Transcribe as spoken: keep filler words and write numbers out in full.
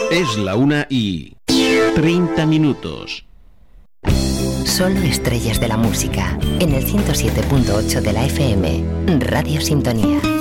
Es la una y treinta minutos. Solo estrellas de la música, en el ciento siete punto ocho de la F M, Radio Sintonía.